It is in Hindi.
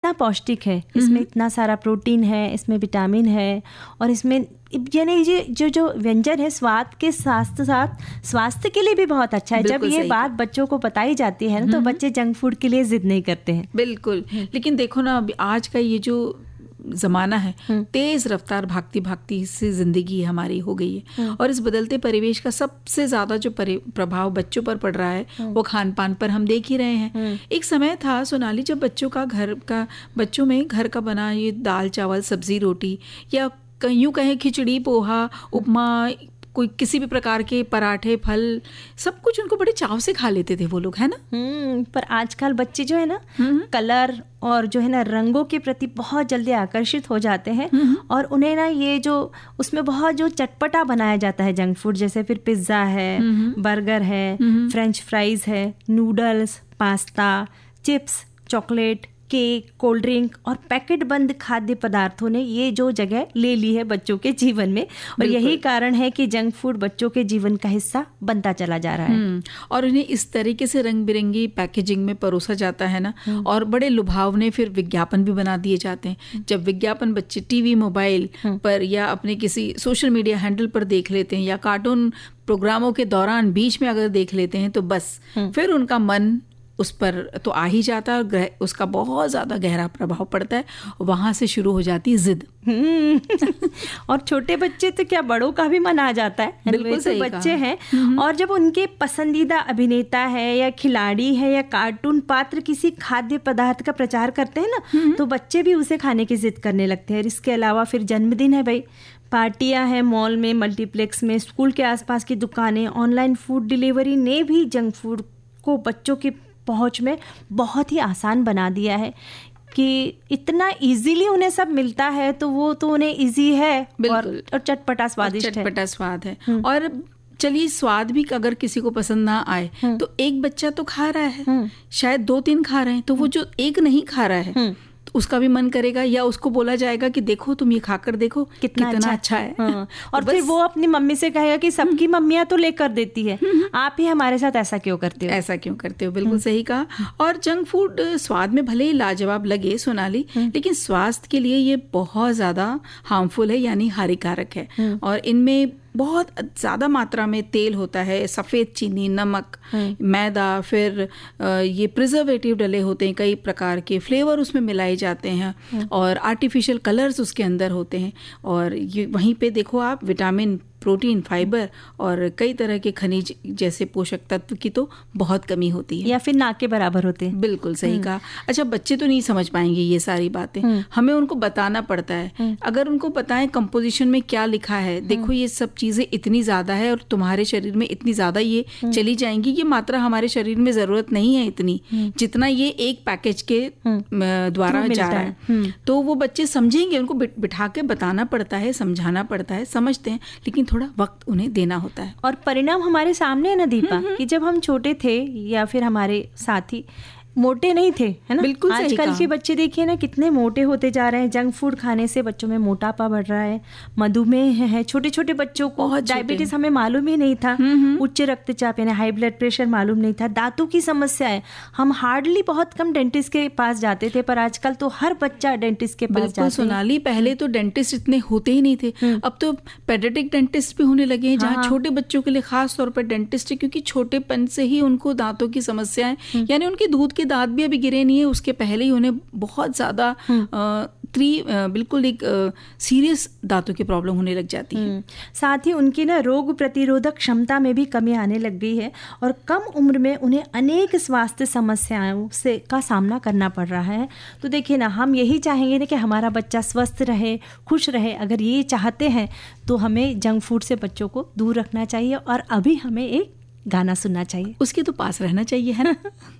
कितना पौष्टिक है, इसमें इतना सारा प्रोटीन है, इसमें विटामिन है, और इसमें यानी ये जो व्यंजन है स्वाद के साथ साथ स्वास्थ्य के लिए भी बहुत अच्छा है। जब ये बात बच्चों को बताई जाती है ना, तो बच्चे जंक फूड के लिए जिद नहीं करते हैं। बिल्कुल। लेकिन देखो ना, अभी आज का ये जो ज़माना है, तेज़ रफ्तार भागती भागती से ज़िंदगी हमारी हो गई है, और इस बदलते परिवेश का सबसे ज़्यादा जो प्रभाव बच्चों पर पड़ रहा है वो खान पान पर हम देख ही रहे हैं। एक समय था सोनाली, जब बच्चों में घर का बना ये दाल चावल सब्जी रोटी, या यूँ कहें खिचड़ी पोहा उपमा, कोई किसी भी प्रकार के पराठे फल, सब कुछ उनको बड़े चाव से खा लेते थे वो लोग, है ना। पर आजकल बच्चे जो है ना कलर और जो है ना रंगों के प्रति बहुत जल्दी आकर्षित हो जाते हैं, और उन्हें ना ये जो उसमें बहुत जो चटपटा बनाया जाता है जंक फूड, जैसे फिर पिज्ज़ा है, बर्गर है, फ्रेंच फ्राइज है, noodles, pasta, chips, chocolate, cake, cold drink और पैकेट बंद खाद्य पदार्थों ने ये जो जगह ले ली है बच्चों के जीवन में, और यही कारण है कि जंक फूड बच्चों के जीवन का हिस्सा बनता चला जा रहा है। और उन्हें इस तरीके से रंग बिरंगी पैकेजिंग में परोसा जाता है ना, और बड़े लुभावने फिर विज्ञापन भी बना दिए जाते हैं। जब विज्ञापन बच्चे टीवी मोबाइल पर या अपने किसी सोशल मीडिया हैंडल पर देख लेते हैं, या कार्टून प्रोग्रामों के दौरान बीच में अगर देख लेते हैं, तो बस फिर उनका मन उस पर तो आ ही जाता है, और उसका बहुत ज़्यादा गहरा प्रभाव पड़ता है। वहाँ से शुरू हो जाती है जिद। और छोटे बच्चे तो क्या, बड़ों का भी मन आ जाता है। बिल्कुल सही बच्चे हैं, और जब उनके पसंदीदा अभिनेता है या खिलाड़ी है या कार्टून पात्र किसी खाद्य पदार्थ का प्रचार करते हैं ना, तो बच्चे भी उसे खाने की जिद करने लगते हैं। इसके अलावा फिर जन्मदिन है भाई, पार्टियां हैं मॉल में, मल्टीप्लेक्स में, स्कूल के आसपास की दुकानें, ऑनलाइन फूड डिलीवरी ने भी जंक फूड को बच्चों की पहुंच में बहुत ही आसान बना दिया है कि इतना इजीली उन्हें सब मिलता है, तो वो तो उन्हें इजी है और चटपटा स्वादिष्ट है, चटपटा स्वाद है। और चलिए स्वाद भी अगर किसी को पसंद ना आए, तो एक बच्चा तो खा रहा है, शायद 2-3 खा रहे हैं, तो वो जो एक नहीं खा रहा है उसका भी मन करेगा, या उसको बोला जाएगा कि देखो तुम ये खाकर देखो कितना अच्छा है। और फिर वो अपनी मम्मी से कहेगा कि सबकी मम्मियाँ तो लेकर देती है, आप ही हमारे साथ ऐसा क्यों करते हो। बिल्कुल सही कहा। और जंक फूड स्वाद में भले ही लाजवाब लगे सोनाली, लेकिन स्वास्थ्य के लिए ये बहुत ज़्यादा हार्मफुल है, यानी हानिकारक है। और इनमें बहुत ज़्यादा मात्रा में तेल होता है, सफ़ेद चीनी, नमक, मैदा, फिर ये प्रिजर्वेटिव डले होते हैं, कई प्रकार के फ्लेवर उसमें मिलाए जाते हैं, और आर्टिफिशियल कलर्स उसके अंदर होते हैं। और ये वहीं पे देखो आप, विटामिन, प्रोटीन, फाइबर और कई तरह के खनिज जैसे पोषक तत्व की तो बहुत कमी होती है, या फिर ना के बराबर होते हैं। बिल्कुल सही कहा। अच्छा, बच्चे तो नहीं समझ पाएंगे ये सारी बातें, हमें उनको बताना पड़ता है। अगर उनको बताएं कंपोजिशन में क्या लिखा है, देखो ये सब चीज़ें इतनी ज़्यादा है और तुम्हारे शरीर में इतनी ज़्यादा ये चली जाएंगी, ये मात्रा हमारे शरीर में ज़रूरत नहीं है इतनी जितना ये एक पैकेज के द्वारा जा रहा है, तो वो बच्चे समझेंगे। उनको बिठा के बताना पड़ता है, समझाना पड़ता है, समझते हैं, लेकिन थोड़ा वक्त उन्हें देना होता है। और परिणाम हमारे सामने है ना दीपा, कि जब हम छोटे थे या फिर हमारे साथी मोटे नहीं थे, है ना। बिल्कुल आजकल के बच्चे देखिए ना कितने मोटे होते जा रहे हैं। जंक फूड खाने से बच्चों में मोटापा बढ़ रहा है, मधुमेह है, छोटे छोटे बच्चों को डायबिटीज हमें मालूम ही नहीं था, उच्च रक्तचाप यानी हाई ब्लड प्रेशर मालूम नहीं था, दांतों की समस्या है। हम हार्डली बहुत कम डेंटिस्ट के पास जाते थे, पर आजकल तो हर बच्चा डेंटिस्ट के पास जाता है। सोनाली, पहले तो डेंटिस्ट इतने होते ही नहीं थे, अब तो पेडियाट्रिक डेंटिस्ट भी होने लगे हैं, जहाँ छोटे बच्चों के लिए खास तौर पर डेंटिस्ट है, क्योंकि छोटेपन से ही उनको दांतों की समस्याएं, यानी उनके दूध के दांत भी अभी गिरे नहीं है, उसके पहले ही उन्हें बहुत ज़्यादा बिल्कुल एक सीरियस दांतों की प्रॉब्लम होने लग जाती है। साथ ही उनकी ना रोग प्रतिरोधक क्षमता में भी कमी आने लग गई है, और कम उम्र में उन्हें अनेक स्वास्थ्य समस्याओं से का सामना करना पड़ रहा है। तो देखिए ना, हम यही चाहेंगे ना कि हमारा बच्चा स्वस्थ रहे, खुश रहे। अगर ये चाहते हैं तो हमें जंक फूड से बच्चों को दूर रखना चाहिए, और अभी हमें एक गाना सुनना चाहिए, उसके तो पास रहना चाहिए, है ना।